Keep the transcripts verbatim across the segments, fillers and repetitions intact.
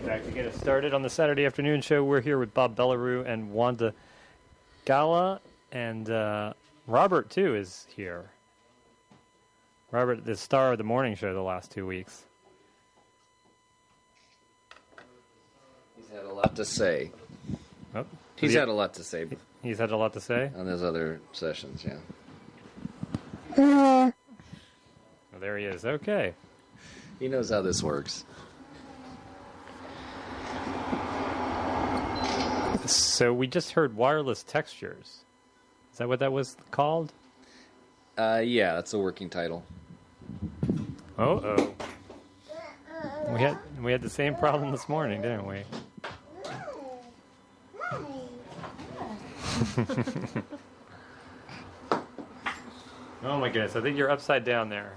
feedback to get us started on the Saturday afternoon show. We're here with Bob Bellarue and Wanda Gala, and uh, Robert, too, is here. Robert, the star of the morning show the last two weeks. He's had a lot to say. Oh, He's he, had a lot to say. He's had a lot to say? On those other sessions, yeah. Well, there he is. Okay. He knows how this works. So we just heard wireless textures. Is that what that was called? Uh, yeah, that's a working title. Oh, oh. We had we had the same problem this morning, didn't we? Oh my goodness! I think you're upside down there.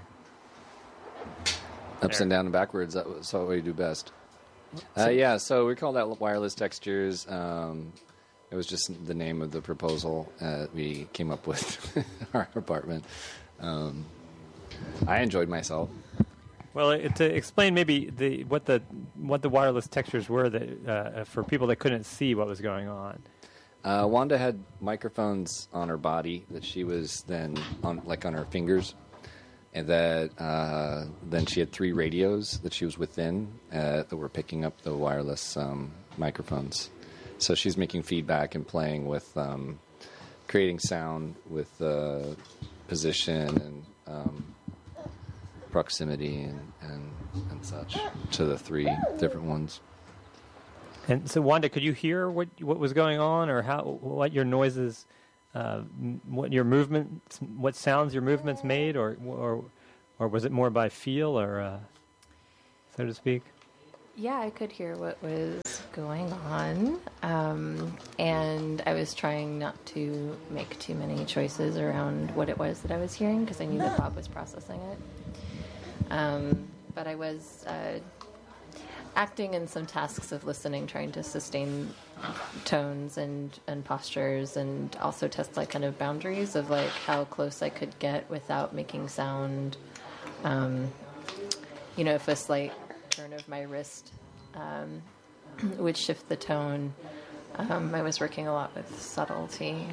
Ups there. and down and backwards. That's what we do best. Uh, yeah, so we call that wireless textures. Um, it was just the name of the proposal uh, we came up with in our apartment. Um, I enjoyed myself. Well, it, to explain maybe the what the what the wireless textures were that uh, for people that couldn't see what was going on. Uh, Wanda had microphones on her body that she was then on, like on her fingers. And that uh, then she had three radios that she was within uh, that were picking up the wireless um, microphones. So she's making feedback and playing with um, creating sound with uh, position and um, proximity and, and, and such to the three different ones. And so, Wanda, could you hear what what was going on, or how what your noises? Uh, what your movements, what sounds your movements made, or or or was it more by feel, or uh, so to speak? Yeah, I could hear what was going on, um, and I was trying not to make too many choices around what it was that I was hearing because I knew that Bob was processing it. Um, but I was uh, acting in some tasks of listening, trying to sustain tones and, and postures, and also test like kind of boundaries of like how close I could get without making sound. Um, you know, if a slight turn of my wrist um, would shift the tone. Um, I was working a lot with subtlety.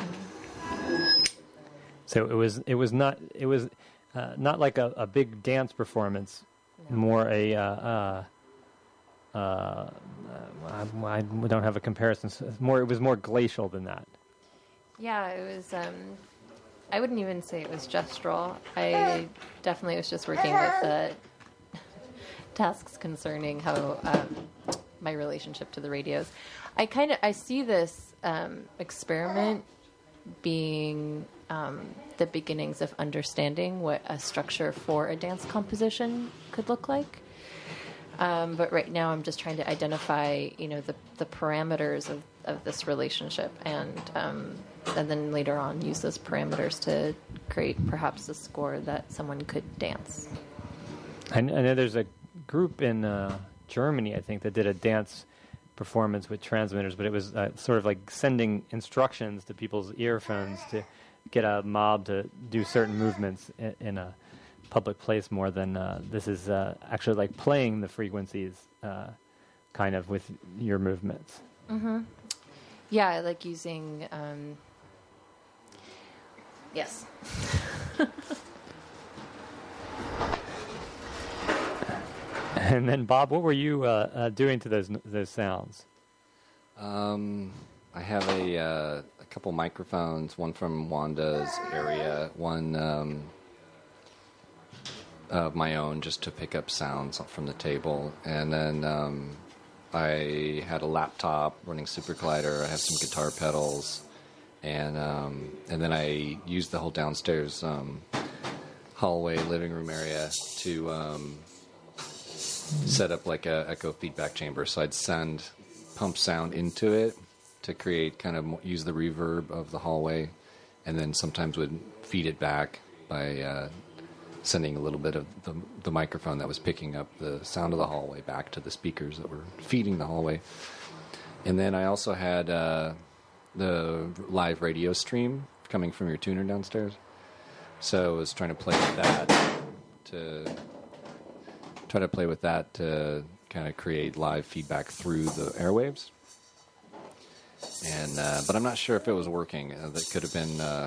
So it was it was not it was uh, not like a, a big dance performance, no. more a. Uh, uh, Uh, I, I don't have a comparison. It's more, it was more glacial than that. Yeah, it was. Um, I wouldn't even say it was gestural. I definitely was just working with the tasks concerning how um, my relationship to the radios. I kind of I see this um, experiment being um, the beginnings of understanding what a structure for a dance composition could look like. Um, but right now I'm just trying to identify, you know, the, the parameters of, of this relationship and um, and then later on use those parameters to create perhaps a score that someone could dance. I, I know there's a group in uh, Germany, I think, that did a dance performance with transmitters, but it was uh, sort of like sending instructions to people's earphones to get a mob to do certain movements in, in a public place more than uh, this is uh, actually like playing the frequencies uh, kind of with your movements. Mm-hmm. Yeah, I like using... Um, yes. And then, Bob, what were you uh, uh, doing to those those sounds? Um, I have a, uh, a couple microphones, one from Wanda's area, one... Um, of my own, just to pick up sounds from the table. And then um, I had a laptop running Super Collider. I have some guitar pedals. And um, and then I used the whole downstairs um, hallway living room area to um, set up like a echo feedback chamber. So I'd send pump sound into it to create kind of use the reverb of the hallway, and then sometimes would feed it back by uh, sending a little bit of the, the microphone that was picking up the sound of the hallway back to the speakers that were feeding the hallway. And then I also had uh, the live radio stream coming from your tuner downstairs. So I was trying to play with that to try to play with that to kind of create live feedback through the airwaves. And uh, but I'm not sure if it was working. Uh, that could have been uh,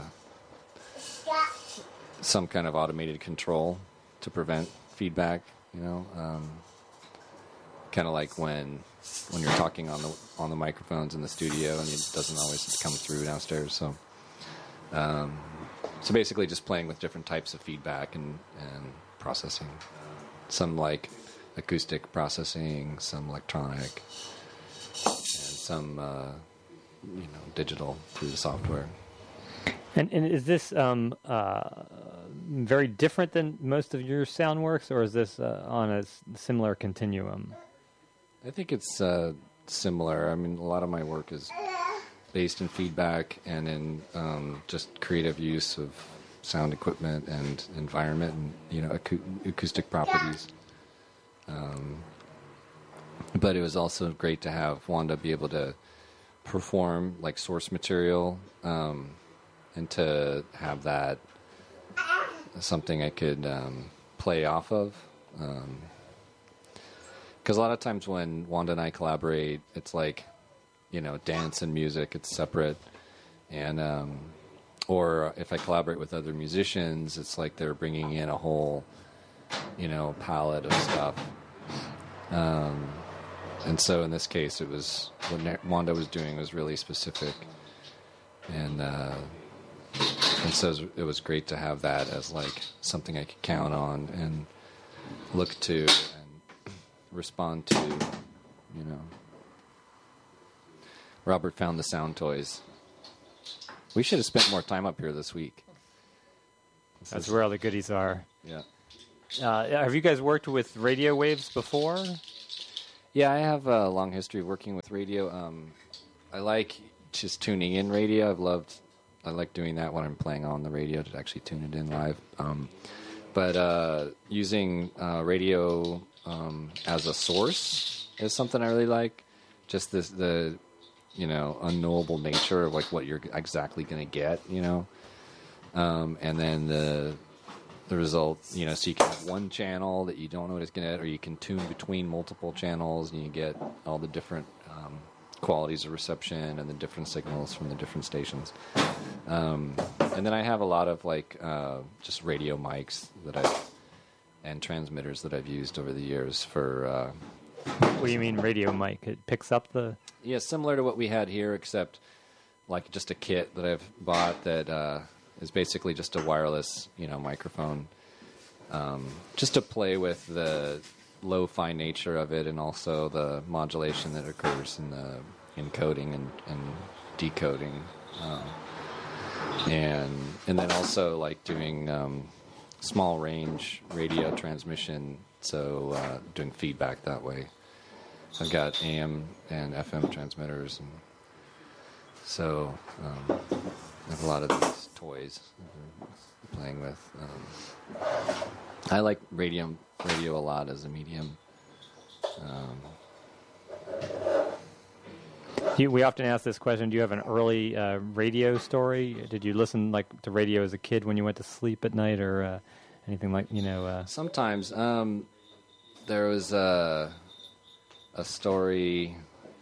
some kind of automated control to prevent feedback. You know, um, kind of like when when you're talking on the on the microphones in the studio, and it doesn't always come through downstairs. So, um, so basically, just playing with different types of feedback and and processing. Some like acoustic processing, some electronic, and some. Uh, you know, digital through the software. And, and is this um, uh, very different than most of your sound works, or is this uh, on a s- similar continuum? I think it's uh, similar. I mean, a lot of my work is based in feedback and in um, just creative use of sound equipment and environment and, you know, acou- acoustic properties. Um, but it was also great to have Wanda be able to perform like source material, um, and to have that something I could um, play off of. Because um, a lot of times when Wanda and I collaborate, it's like, you know, dance and music, it's separate. And um, or if I collaborate with other musicians, it's like they're bringing in a whole, you know, palette of stuff. Um, And so in this case, it was what Wanda was doing was really specific, and uh, and so it was great to have that as like something I could count on and look to and respond to. You know, Robert found the sound toys. We should have spent more time up here this week. This That's is, where all the goodies are. yeah. Uh, have you guys worked with radio waves before? Yeah, I have a long history of working with radio. Um, I like just tuning in radio. I've loved, I like doing that when I'm playing on the radio to actually tune it in live. Um, but uh, using uh, radio um, as a source is something I really like. Just this, the, you know, unknowable nature of like what you're exactly going to get, you know, um, and then the. The result, you know, so you can have one channel that you don't know what it's going to get, or you can tune between multiple channels and you get all the different um, qualities of reception and the different signals from the different stations. Um, and then I have a lot of like uh, just radio mics that I've and transmitters that I've used over the years for. Uh, What do you mean radio mic? It picks up the. Yeah, similar to what we had here, except like just a kit that I've bought that. Uh, is basically just a wireless, you know, microphone, um, just to play with the lo-fi nature of it and also the modulation that occurs in the encoding and, and decoding, um, and and then also like doing um, small range radio transmission, so uh, doing feedback that way. I've got A M and F M transmitters, and so um, I have a lot of these toys that we're playing with. Um, I like radio, radio a lot as a medium. Um, You, we often ask this question: do you have an early uh, radio story? Did you listen like to radio as a kid when you went to sleep at night, or uh, anything like you know? Uh... Sometimes um, there was a, a story.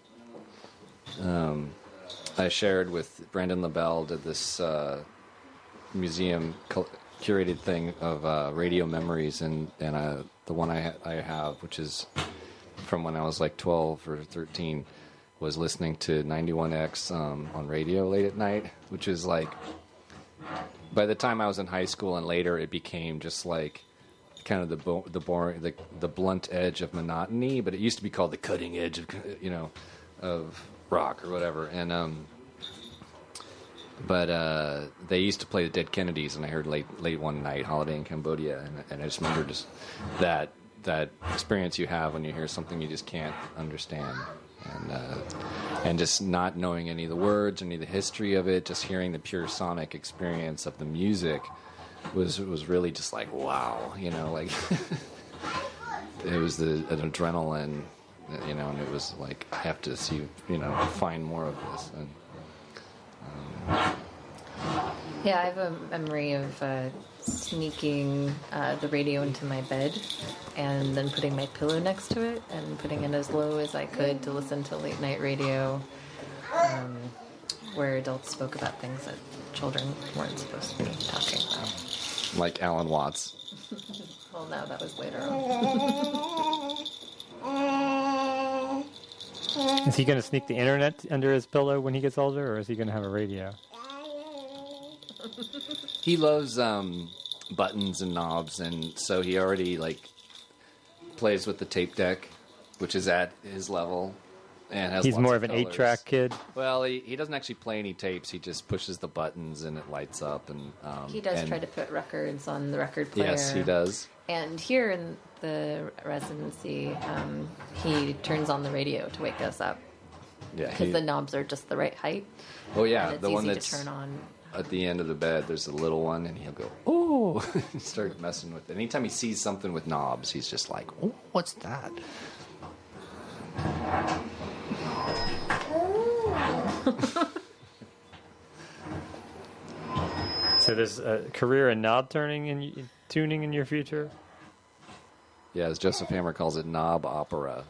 Um, I shared with Brandon LaBelle, did this uh, museum cul- curated thing of uh, radio memories, and and uh, the one I ha- I have, which is from when I was like twelve or thirteen, was listening to ninety-one X um, on radio late at night, which is like, by the time I was in high school and later, it became just like kind of the bo- the boring, the the blunt edge of monotony, but it used to be called the cutting edge of, you know, of rock or whatever. And um but uh they used to play the Dead Kennedys, and I heard late late one night Holiday in Cambodia, and, and I just remember just that that experience you have when you hear something you just can't understand, and uh and just not knowing any of the words, any of the history of it, just hearing the pure sonic experience of the music was was really just like, wow, you know, like it was the an adrenaline, you know, and it was like, I have to see, you know, find more of this. And, um, Yeah, I have a memory of uh, sneaking uh, the radio into my bed and then putting my pillow next to it and putting it as low as I could to listen to late night radio um, where adults spoke about things that children weren't supposed to be talking about. Like Alan Watts. Well, no, that was later on. Is he going to sneak the internet under his pillow when he gets older, or is he going to have a radio? He loves um, buttons and knobs, and so he already like plays with the tape deck, which is at his level, and has. He's lots more of of an colors. eight-track kid. Well, he, he doesn't actually play any tapes. He just pushes the buttons and it lights up. And um, He does and try to put records on the record player. Yes, he does. And here in the residency, um, he turns on the radio to wake us up Yeah. because He, the knobs are just the right height. oh yeah, and it's the easy one that's to turn on. at the end of the bed. There's a little one, and he'll go, "Oh!" and start messing with it. Anytime he sees something with knobs, he's just like, "Oh, what's that?" So there's a career in knob turning and tuning in your future? Yeah, as Joseph Hammer calls it, knob opera.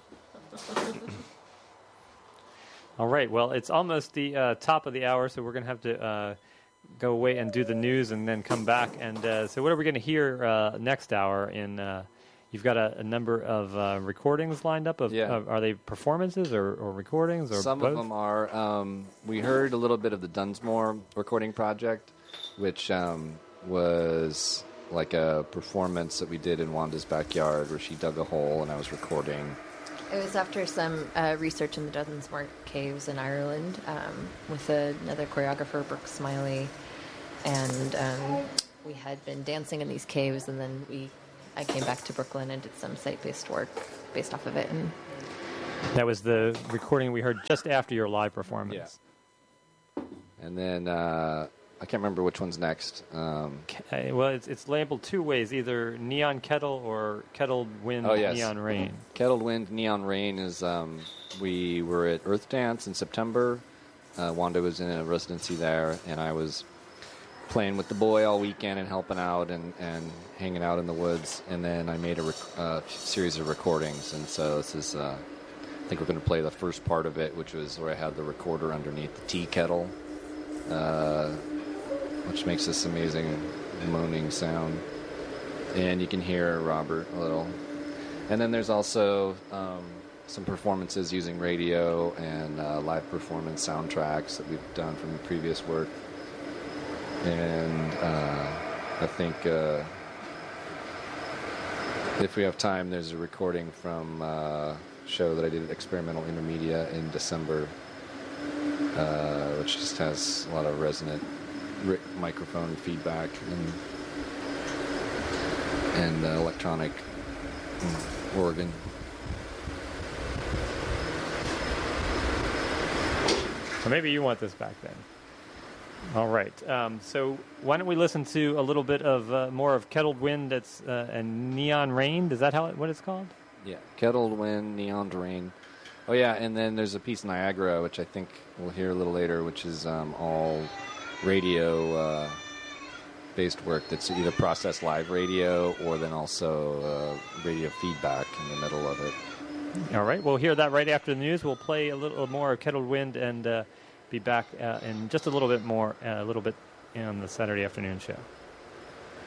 All right. Well, it's almost the uh, top of the hour, so we're going to have to uh, go away and do the news and then come back. And uh, so what are we going to hear uh, next hour? In uh, You've got a, a number of uh, recordings lined up. Of, Yeah. of Are they performances or, or recordings? Or Some both? of them are. Um, we heard a little bit of the Dunsmore recording project, which um, was like a performance that we did in Wanda's backyard where she dug a hole and I was recording. It was after some uh, research in the Dunsmore Caves in Ireland um, with another choreographer, Brooke Smiley, and um, we had been dancing in these caves, and then we, I came back to Brooklyn and did some site-based work based off of it. And That was the recording we heard just after your live performance. Yeah. And then uh, I can't remember which one's next. Um, Uh, well, it's, it's labeled two ways, either Neon Kettle or Kettled Wind Oh, yes. Neon Rain. Kettled Wind, Neon Rain is, um, we were at Earth Dance in September. Uh, Wanda was in a residency there, and I was playing with the boy all weekend and helping out and, and hanging out in the woods. And then I made a rec- uh, series of recordings, and so this is, uh, I think we're going to play the first part of it, which was where I had the recorder underneath the tea kettle, uh, which makes this amazing moaning sound. And you can hear Robert a little. And then there's also um, some performances using radio and uh, live performance soundtracks that we've done from the previous work. And uh, I think uh, if we have time, there's a recording from a show that I did at Experimental Intermedia in December, uh, which just has a lot of resonant ri- microphone feedback and and uh, electronic mm, organ. So maybe you want this back then. All right. Um, so why don't we listen to a little bit of uh, more of Kettled Wind that's uh, and Neon Rain? Is that how it, what it's called? Yeah, Kettled Wind, Neon Rain. Oh yeah, and then there's a piece Niagara, which I think we'll hear a little later, which is um, all radio uh, based work that's either processed live radio or then also uh, radio feedback in the middle of it. All right. We'll hear that right after the news. We'll play a little more of Kettled Wind and uh, be back uh, in just a little bit more, uh, a little bit on the Saturday afternoon show.